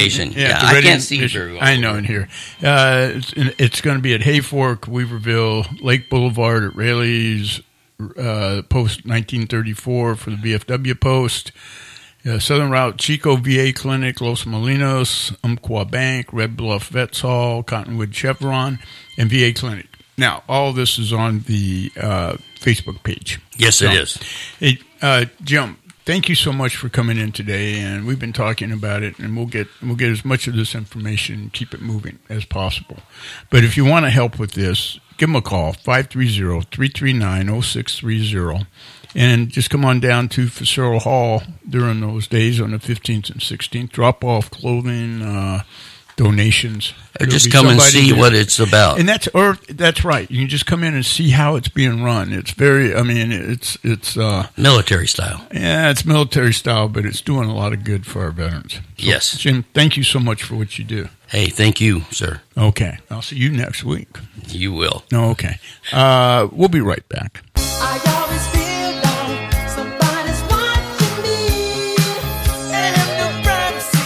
location. Yeah, I can't see it very well. I know in here. It's going to be at Hayfork, Weaverville, Lake Boulevard at Raley's, Post 1934 for the VFW Post. Southern Route, Chico VA Clinic, Los Molinos, Umpqua Bank, Red Bluff Vets Hall, Cottonwood Chevron, and VA Clinic. Now, all this is on the Facebook page. Yes, it is. Hey, Jim, thank you so much for coming in today, and we've been talking about it, and we'll get as much of this information and keep it moving as possible. But if you want to help with this, give them a call, 530-339-0630. And just come on down to Facero Hall during those days on the 15th and 16th. Drop off clothing, donations. Or just come and see what it's about. And that's right. You can just come in and see how it's being run. It's it's military style. Yeah, it's military style, but it's doing a lot of good for our veterans. So, yes. Jim, thank you so much for what you do. Hey, thank you, sir. Okay. I'll see you next week. You will. Okay. We'll be right back. I always feel somebody's watching me, and have no privacy.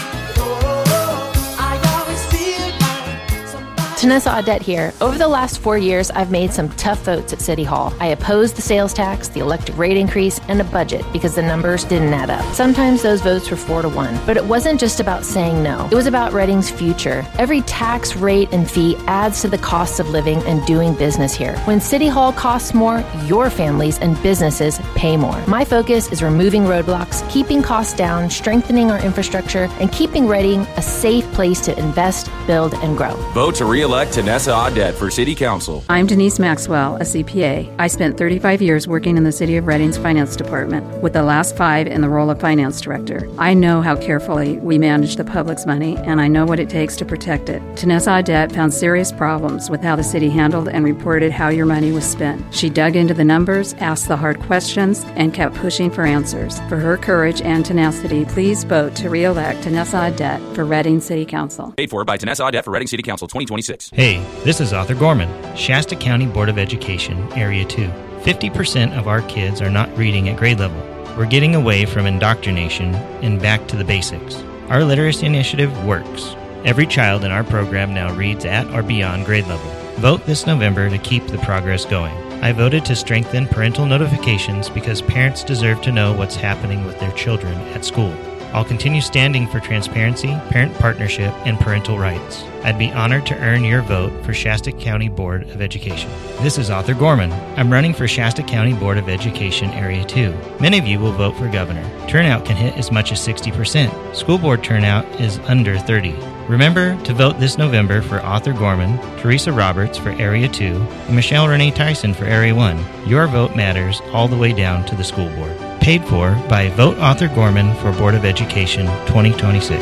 I always feel somebody. Tanessa Audette here. Over the last 4 years, I've made some tough votes at City Hall. I opposed the sales tax, the electric rate increase, and a budget because the numbers didn't add up. Sometimes those votes were 4-1. But it wasn't just about saying no. It was about Reading's future. Every tax, rate, and fee adds to the costs of living and doing business here. When City Hall costs more, your families and businesses pay more. My focus is removing roadblocks, keeping costs down, strengthening our infrastructure, and keeping Reading a safe place to invest, build, and grow. Vote to re-elect Tanessa Audette for City Council. I'm Denise Maxwell, a CPA. I spent 35 years working in the City of Reading's Finance Department, with the last 5 in the role of Finance Director. I know how carefully we manage the public's money, and I know what it takes to protect it. Tanessa Audette found serious problems with how the city handled and reported how your money was spent. She dug into the numbers, asked the hard questions, and kept pushing for answers. For her courage and tenacity, please vote to re-elect Tanessa Audette for Reading City Council. Paid for by Tanessa Audette for Reading City Council 2026. Hey, this is Arthur Gorman, Shasta County Board of Education, Area 2. 50% of our kids are not reading at grade level. We're getting away from indoctrination and back to the basics. Our literacy initiative works. Every child in our program now reads at or beyond grade level. Vote this November to keep the progress going. I voted to strengthen parental notifications because parents deserve to know what's happening with their children at school. I'll continue standing for transparency, parent partnership, and parental rights. I'd be honored to earn your vote for Shasta County Board of Education. This is Arthur Gorman. I'm running for Shasta County Board of Education Area 2. Many of you will vote for governor. Turnout can hit as much as 60%. School board turnout is under 30%. Remember to vote this November for Arthur Gorman, Teresa Roberts for Area 2, and Michelle Renee Tyson for Area 1. Your vote matters all the way down to the school board. Paid for by Vote Arthur Gorman for Board of Education 2026.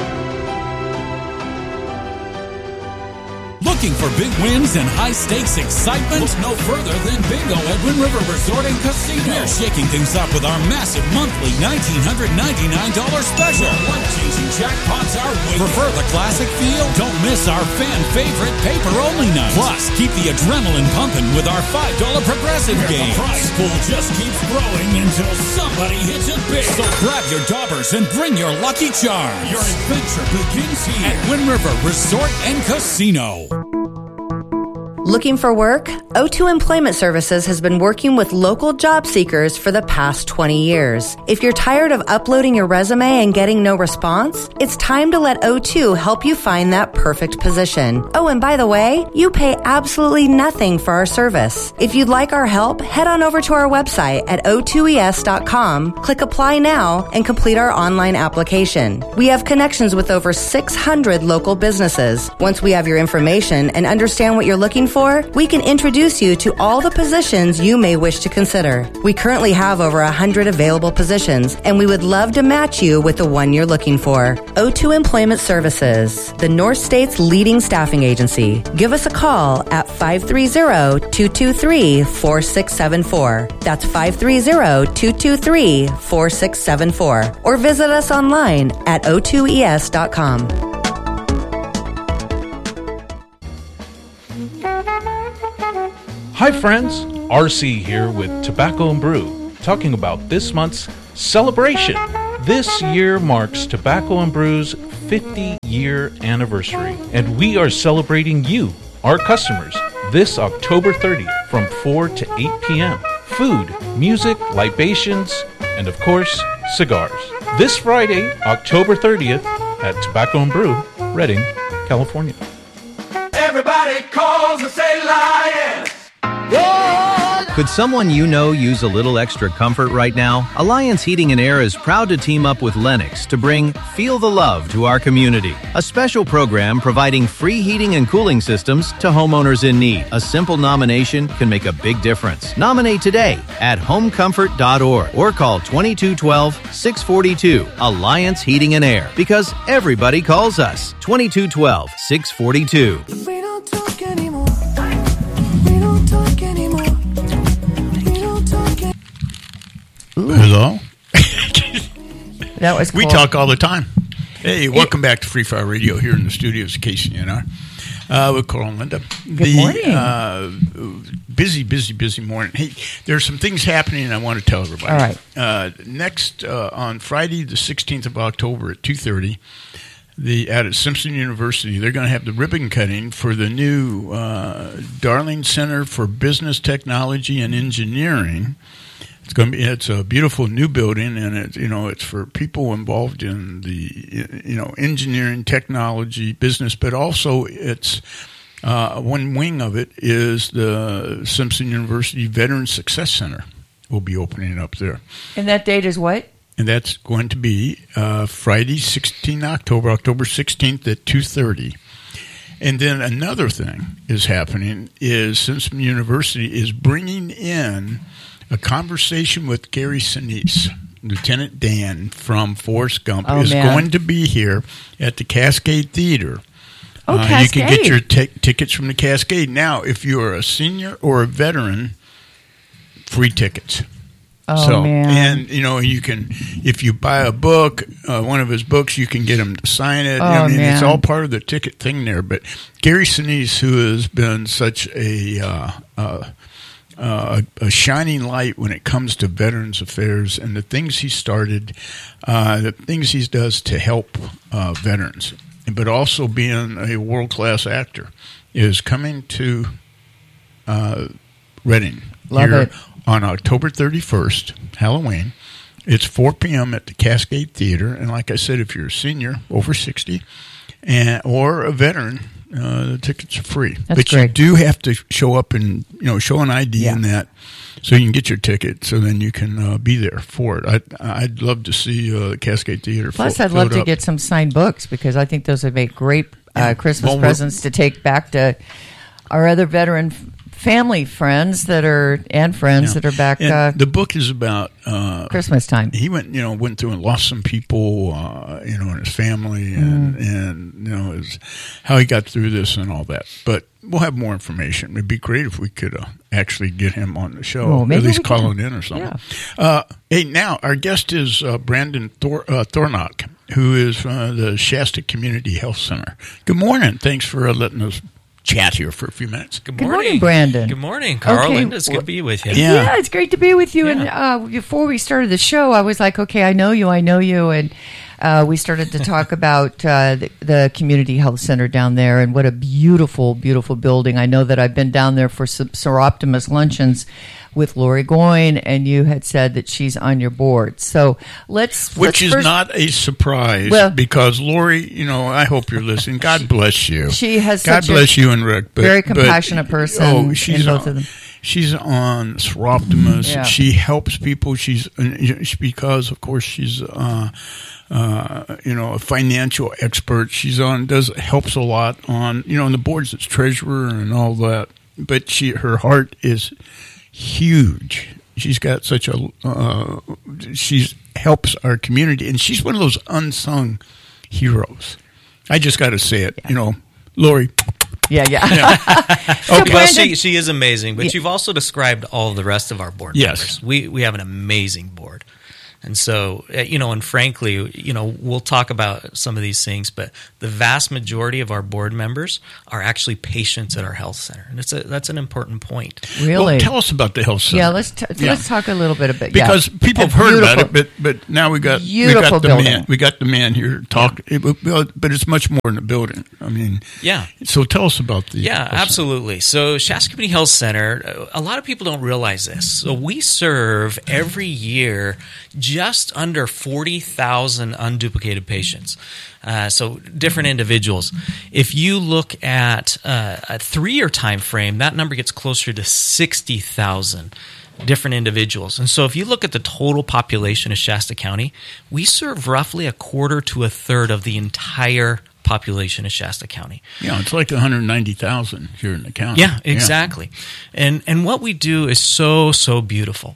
Looking for big wins and high-stakes excitement? Look no further than Bingo at Wind River Resort and Casino. We're shaking things up with our massive monthly $1,999 special. Life-changing jackpots are waiting. Prefer the classic feel? Don't miss our fan-favorite paper-only night. Plus, keep the adrenaline pumping with our $5 progressive game. The prize pool just keeps growing until somebody hits it big. So grab your daubers and bring your lucky charms. Your adventure begins here at Wind River Resort and Casino. Looking for work? O2 Employment Services has been working with local job seekers for the past 20 years. If you're tired of uploading your resume and getting no response, it's time to let O2 help you find that perfect position. Oh, and by the way, you pay absolutely nothing for our service. If you'd like our help, head on over to our website at o2es.com, click Apply Now, and complete our online application. We have connections with over 600 local businesses. Once we have your information and understand what you're looking for, we can introduce you to all the positions you may wish to consider. We currently have over 100 available positions, and we would love to match you with the one you're looking for. O2 Employment Services, the North State's leading staffing agency. Give us a call at 530-223-4674. That's 530-223-4674. Or visit us online at o2es.com. Hi friends, RC here with Tobacco and Brew, talking about this month's celebration, This year marks Tobacco and Brew's 50-year anniversary, and we are celebrating you, our customers, this October 30th from 4 to 8 p.m. Food, music, libations, and of course, cigars. This Friday, October 30th at Tobacco and Brew, Redding, California. Everybody calls and say lion. Could someone you know use a little extra comfort right now? Alliance Heating and Air is proud to team up with Lennox to bring Feel the Love to our community, a special program providing free heating and cooling systems to homeowners in need. A simple nomination can make a big difference. Nominate today at homecomfort.org or call 2212-642 Alliance Heating and Air, because everybody calls us. 2212-642. We don't talk anymore. We don't talk anymore. Hello? That was cool. We talk all the time. Hey, welcome back to Free Fire Radio here in the studios of Casey and I. With Carl and Linda. Good morning. Busy morning. Hey, there's some things happening I want to tell everybody. All right. Next, on Friday, the 16th of October at 2:30, at Simpson University, they're going to have the ribbon cutting for the new Darling Center for Business Technology and Engineering. It's a beautiful new building, and it's for people involved in the engineering, technology, business, but also it's one wing of it is the Simpson University Veterans Success Center will be opening up there. And that date is what? And that's going to be Friday, October 16th at 2:30. And then another thing is happening is Simpson University is bringing in a conversation with Gary Sinise. Lieutenant Dan from Forrest Gump is going to be here at the Cascade Theater. Cascade. You can get your tickets from the Cascade. Now, if you're a senior or a veteran, free tickets. Man. And, you can, if you buy a book, one of his books, you can get him to sign it. It's all part of the ticket thing there. But Gary Sinise, who has been such a shining light when it comes to Veterans Affairs and the things he started, the things he does to help veterans, but also being a world-class actor, is coming to Redding. Love it. On October 31st, Halloween. It's 4 p.m. at the Cascade Theater. And like I said, if you're a senior, over 60, or a veteran, the tickets are free. That's great. You do have to show up and show an ID in that, so you can get your ticket. So then you can be there for it. I'd love to see the Cascade Theater. Plus, I'd love to get some signed books, because I think those would make great Christmas presents to take back to our other veteran family friends that are back. And the book is about Christmas time. He went through and lost some people, in his family, and how he got through this and all that. But we'll have more information. It'd be great if we could actually get him on the show, well, at least call it in or something. Yeah. Hey, now our guest is Brandon Thornock, who is from the Shasta Community Health Center. Good morning. Thanks for letting us chat here for a few minutes. Good morning, Brandon. Good morning, Carl. Linda, it's good to be with you. Yeah, it's great to be with you. Yeah. And before we started the show, I was like, okay, I know you. And we started to talk about the Community Health Center down there, and what a beautiful, beautiful building. I know that I've been down there for some Seroptimus luncheons with Lori Goyne, and you had said that she's on your board. So Which is not a surprise, because Lori, I hope you're listening. God bless you. She has God bless you and Rick. Very compassionate person. She's both of them. She's on Seroptimus. Yeah. She helps people. Because of course she's a financial expert. Helps a lot on on the boards as treasurer and all that. But her heart is huge. She's got such she helps our community, and she's one of those unsung heroes. I just got to say it, Lori. Yeah. Okay. Well, she is amazing, but you've also described all of the rest of our board members. We have an amazing board. And so, and frankly, we'll talk about some of these things, but the vast majority of our board members are actually patients at our health center. And that's an important point. Really? Well, tell us about the health center. Yeah, let's talk a little bit about it. Because people have heard about it, but now we got the man here talk. But it's much more than a building. I mean, So tell us about the health absolutely. Center. So Shasta Community Health Center, a lot of people don't realize this. So we serve every year just under 40,000 unduplicated patients. So different individuals. If you look at a 3-year time frame, that number gets closer to 60,000 different individuals. And so if you look at the total population of Shasta County, we serve roughly a quarter to a third of the entire population of Shasta County. Yeah, it's like 190,000 here in the county. Yeah, exactly. Yeah. And what we do is so beautiful.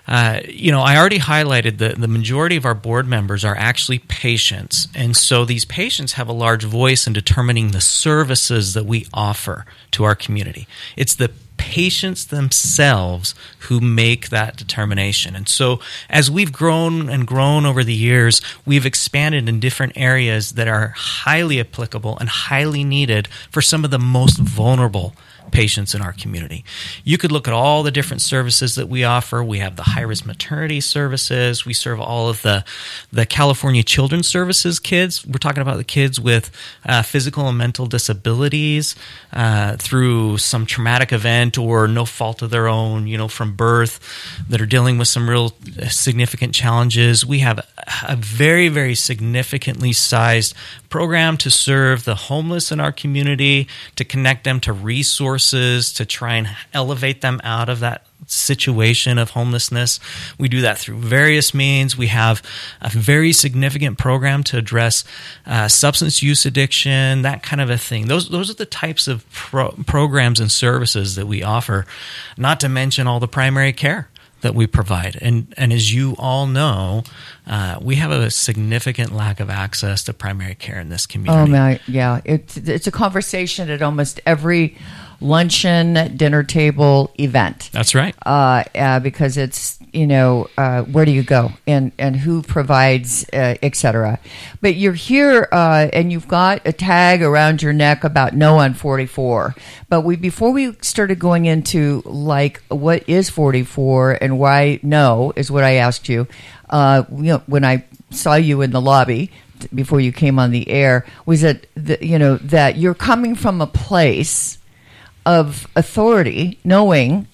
I already highlighted the majority of our board members are actually patients. And so these patients have a large voice in determining the services that we offer to our community. It's the patients themselves who make that determination. And so as we've grown over the years, we've expanded in different areas that are highly applicable and highly needed for some of the most vulnerable patients in our community. You could look at all the different services that we offer. We have the high-risk maternity services. We serve all of the California Children's Services kids. We're talking about the kids with physical and mental disabilities through some traumatic event or no fault of their own, from birth, that are dealing with some real significant challenges. We have a very, very significantly sized program to serve the homeless in our community, to connect them to resources, to try and elevate them out of that situation of homelessness. We do that through various means. We have a very significant program to address substance use addiction, that kind of a thing. Those are the types of programs and services that we offer, not to mention all the primary care that we provide. And as you all know, we have a significant lack of access to primary care in this community. Oh, my, yeah. It's a conversation at almost every luncheon, dinner table event. That's right. Because it's, where do you go and who provides, et cetera. But you're here and you've got a tag around your neck about no on 44. But before we started going into what is 44 and why no is what I asked you. When I saw you in the lobby before you came on the air, was that that you're coming from a place of authority, knowing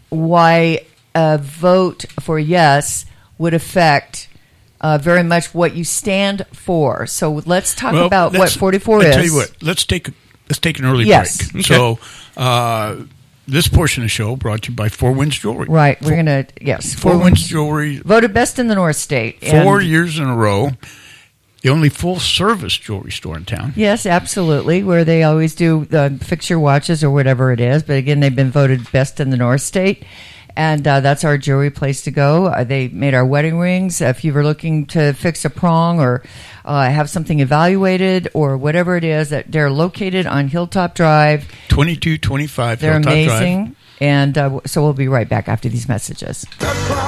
why a vote for yes would affect very much what you stand for. So let's talk about what 44 is. I'll tell you what. Let's take an early break. Okay. So this portion of the show brought to you by Four Winds Jewelry. Right. We're going to, Four Winds Jewelry. Voted best in the North State. 4 years in a row. The only full-service jewelry store in town. Yes, absolutely, where they always do fix your watches or whatever it is. But again, they've been voted best in the North State. And that's our jewelry place to go. They made our wedding rings. If you were looking to fix a prong or have something evaluated or whatever it is, that they're located on Hilltop Drive. 2225 They're Hilltop amazing. Drive. And so we'll be right back after these messages.